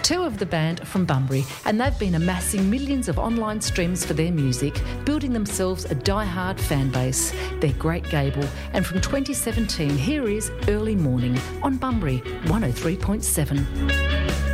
Two of the band are from Bunbury, and they've been amassing millions of online streams for their music, building themselves a die-hard fan base. They're Great Gable, and from 2017, here is Early Morning on Bunbury 103.7.